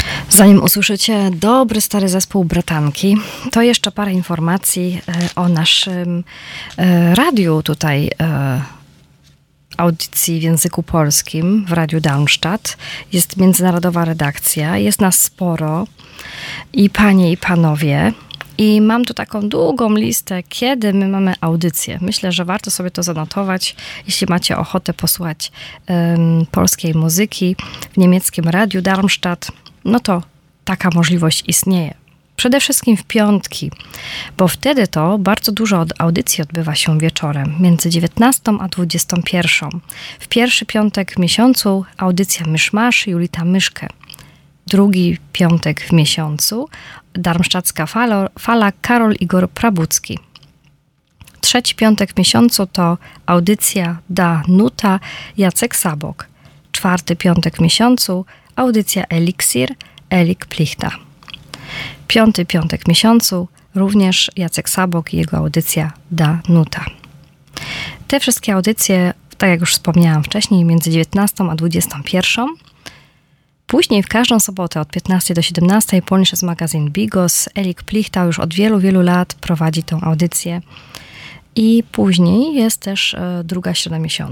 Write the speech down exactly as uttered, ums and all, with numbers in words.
Zanim usłyszycie dobry, stary zespół Bratanki, to jeszcze parę informacji o naszym radiu tutaj, audycji w języku polskim w Radiu Darmstadt. Jest międzynarodowa redakcja, jest nas sporo i panie i panowie. I mam tu taką długą listę, kiedy my mamy audycję. Myślę, że warto sobie to zanotować, jeśli macie ochotę posłuchać um, polskiej muzyki w niemieckim Radiu Darmstadt, no to taka możliwość istnieje. Przede wszystkim w piątki, bo wtedy to bardzo dużo audycji odbywa się wieczorem, między dziewiętnastą a dwudziestą pierwszą. W pierwszy piątek w miesiącu audycja Myszmasz, Julita Myszkę. Drugi piątek w miesiącu darmsztacka fala, fala Karol Igor Prabucki. Trzeci piątek w miesiącu to audycja Da Nuta Jacek Sabok. Czwarty piątek w miesiącu audycja Eliksir Elik Plichta. Piąty piątek w miesiącu również Jacek Sabok i jego audycja Da Nuta. Te wszystkie audycje, tak jak już wspomniałam wcześniej, między dziewiętnastą a dwudziestą pierwszą. Później w każdą sobotę od piętnastej do siedemnastej Polnisch jest magazyn Bigos. Elik Plichta już od wielu, wielu lat prowadzi tą audycję. I później jest też druga środa miesiąca.